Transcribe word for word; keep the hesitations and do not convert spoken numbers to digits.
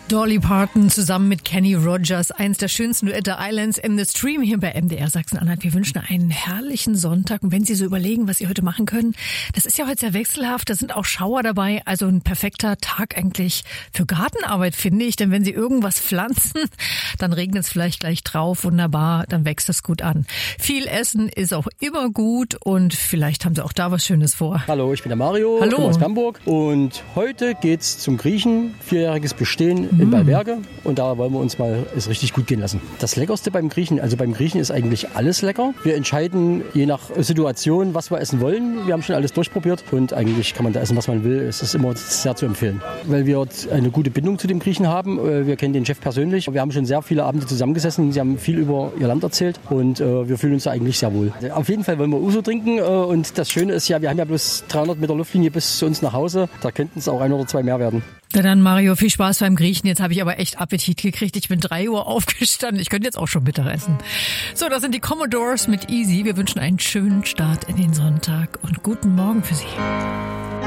Dolly Parton zusammen mit Kenny Rogers, eins der schönsten Duette Islands in the Stream hier bei M D R Sachsen-Anhalt. Wir wünschen einen herrlichen Sonntag. Und wenn Sie so überlegen, was Sie heute machen können, das ist ja heute sehr wechselhaft, da sind auch Schauer dabei. Also ein perfekter Tag eigentlich für Gartenarbeit, finde ich. Denn wenn Sie irgendwas pflanzen, dann regnet es vielleicht gleich drauf. Wunderbar, dann wächst es gut an. Viel Essen ist auch immer gut und vielleicht haben Sie auch da was Schönes vor. Hallo, ich bin der Mario, Hallo. komme aus Hamburg und heute geht's zum Griechen, vierjähriges Bestehen in Ballberge und da wollen wir uns mal es richtig gut gehen lassen. Das Leckerste beim Griechen, also beim Griechen ist eigentlich alles lecker. Wir entscheiden je nach Situation, was wir essen wollen. Wir haben schon alles durchprobiert und eigentlich kann man da essen, was man will. Es ist immer sehr zu empfehlen, weil wir eine gute Bindung zu dem Griechen haben. Wir kennen den Chef persönlich. Wir haben schon sehr viele Abende zusammengesessen. Sie haben viel über ihr Land erzählt und wir fühlen uns da eigentlich sehr wohl. Auf jeden Fall wollen wir Uso trinken und das Schöne ist ja, wir haben ja bloß dreihundert Meter Luftlinie bis zu uns nach Hause. Da könnten es auch ein oder zwei mehr werden. Na dann, Mario, viel Spaß beim Griechen. Jetzt habe ich aber echt Appetit gekriegt. Ich bin drei Uhr aufgestanden. Ich könnte jetzt auch schon Mittag essen. So, das sind die Commodores mit Easy. Wir wünschen einen schönen Start in den Sonntag und guten Morgen für Sie.